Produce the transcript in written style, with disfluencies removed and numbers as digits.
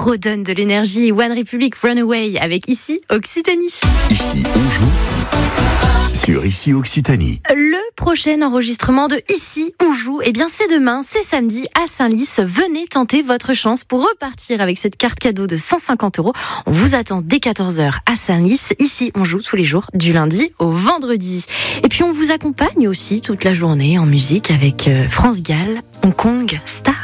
redonne de l'énergie. One Republic Runaway avec Ici Occitanie. Ici, on joue sur Ici Occitanie. Le prochain enregistrement de Ici on joue, eh bien c'est demain, c'est samedi à Saint-Lys. Venez tenter votre chance pour repartir avec cette carte cadeau de 150 €. On vous attend dès 14h à Saint-Lys. Ici on joue tous les jours du lundi au vendredi. Et puis on vous accompagne aussi toute la journée en musique avec France Gall, Hong Kong Star.